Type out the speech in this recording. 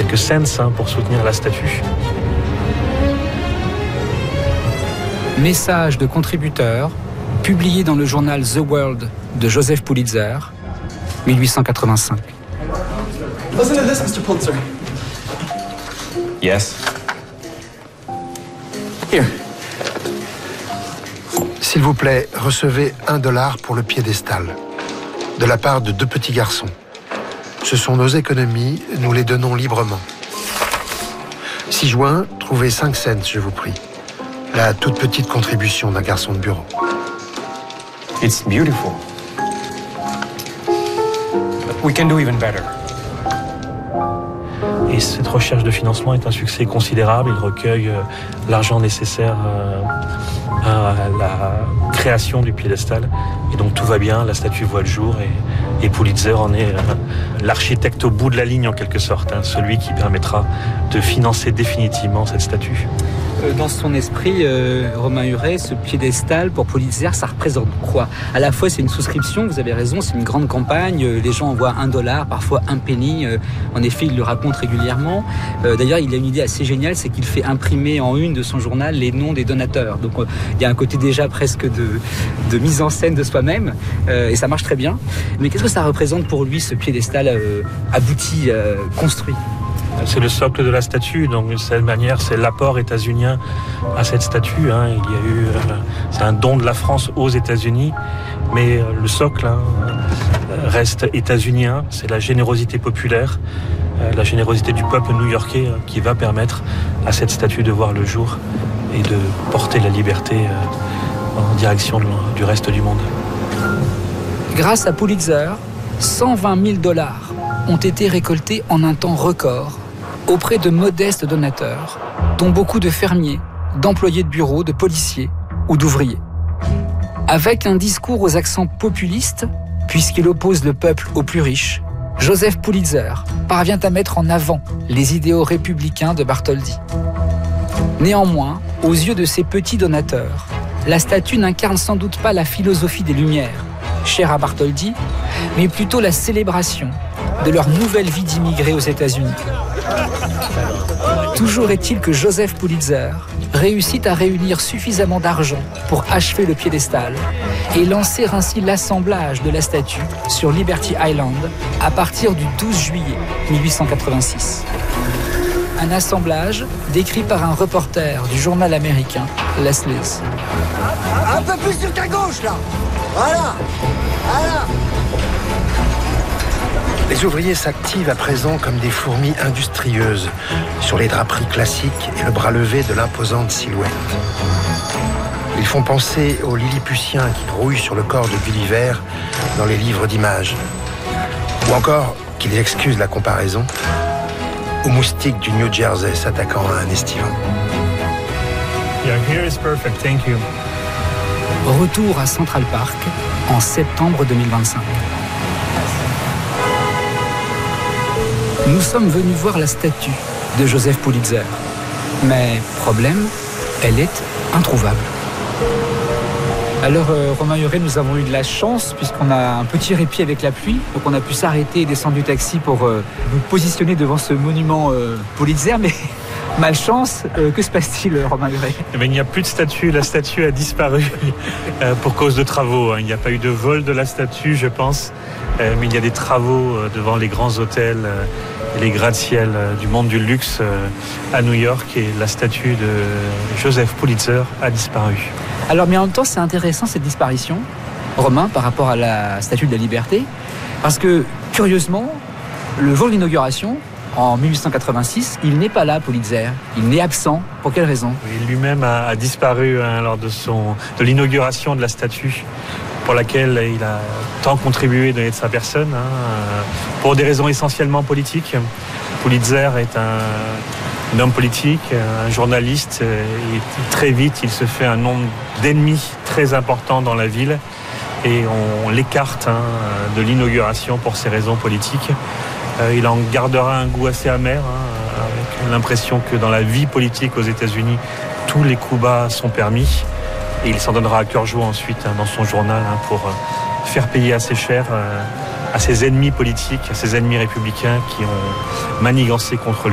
quelques cents pour soutenir la statue. Message de contributeur, publié dans le journal The World de Joseph Pulitzer, 1885. Listen to this, Mr. Pulitzer. Yes. Here. S'il vous plaît, recevez $1 pour le piédestal, de la part de 2 petits garçons. Ce sont nos économies, nous les donnons librement. 6 juin, trouvez 5 cents, je vous prie. La toute petite contribution d'un garçon de bureau. It's beautiful. We can do even better. Et cette recherche de financement est un succès considérable. Il recueille l'argent nécessaire à la création du piédestal. Et donc tout va bien, la statue voit le jour et Pulitzer en est l'architecte au bout de la ligne en quelque sorte, celui qui permettra de financer définitivement cette statue. Dans son esprit, Romain Huret, ce piédestal pour Pulitzer, ça représente quoi? À la fois, c'est une souscription, vous avez raison, c'est une grande campagne. Les gens envoient $1, parfois un penny. En effet, il le raconte régulièrement. D'ailleurs, il a une idée assez géniale, c'est qu'il fait imprimer en une de son journal les noms des donateurs. Donc, il y a un côté déjà presque de mise en scène de soi-même, et ça marche très bien. Mais qu'est-ce que ça représente pour lui, ce piédestal abouti, construit? C'est le socle de la statue, donc de cette manière, c'est l'apport états-unien à cette statue. Il y a eu, c'est un don de la France aux États-Unis, mais le socle reste états-unien. C'est la générosité populaire, la générosité du peuple new-yorkais qui va permettre à cette statue de voir le jour et de porter la liberté en direction du reste du monde. Grâce à Pulitzer, $120 000 ont été récoltés en un temps record auprès de modestes donateurs, dont beaucoup de fermiers, d'employés de bureau, de policiers ou d'ouvriers. Avec un discours aux accents populistes, puisqu'il oppose le peuple aux plus riches, Joseph Pulitzer parvient à mettre en avant les idéaux républicains de Bartholdi. Néanmoins, aux yeux de ces petits donateurs, la statue n'incarne sans doute pas la philosophie des Lumières, chère à Bartholdi, mais plutôt la célébration de leur nouvelle vie d'immigrés aux États-Unis. Toujours est-il que Joseph Pulitzer réussit à réunir suffisamment d'argent pour achever le piédestal et lancer ainsi l'assemblage de la statue sur Liberty Island à partir du 12 juillet 1886. Un assemblage décrit par un reporter du journal américain Leslie's. Un peu plus sur ta gauche, là. Voilà. Voilà. Les ouvriers s'activent à présent comme des fourmis industrieuses sur les draperies classiques et le bras levé de l'imposante silhouette. Ils font penser aux Lilliputiens qui grouillent sur le corps de Gulliver dans les livres d'images. Ou encore, qu'ils excusent la comparaison, aux moustiques du New Jersey s'attaquant à un estivant. Yeah, here is perfect, thank you. Retour à Central Park en septembre 2025. Nous sommes venus voir la statue de Joseph Pulitzer. Mais problème, elle est introuvable. Alors, Romain Huret, nous avons eu de la chance puisqu'on a un petit répit avec la pluie. Donc on a pu s'arrêter et descendre du taxi pour nous positionner devant ce monument Pulitzer. Mais malchance, que se passe-t-il, Romain Huret? Il n'y a plus de statue, la statue a disparu pour cause de travaux. Il n'y a pas eu de vol de la statue, je pense. Mais il y a des travaux devant les grands hôtels et les gratte-ciel du monde du luxe à New York et la statue de Joseph Pulitzer a disparu. Alors, mais en même temps, c'est intéressant cette disparition, Romain, par rapport à la statue de la Liberté, parce que, curieusement, le jour de l'inauguration, en 1886, il n'est pas là, Pulitzer. Il n'est absent. Pour quelle raison? Il lui-même a disparu lors de l'inauguration de la statue, pour laquelle il a tant contribué, donné de sa personne, pour des raisons essentiellement politiques. Pulitzer est un homme politique, un journaliste, et très vite il se fait un nombre d'ennemis très important dans la ville et on l'écarte de l'inauguration pour ces raisons politiques. Il en gardera un goût assez amer, avec l'impression que dans la vie politique aux États-Unis, tous les coups bas sont permis. Et il s'en donnera à cœur joie ensuite dans son journal pour faire payer assez cher à ses ennemis politiques, à ses ennemis républicains qui ont manigancé contre lui.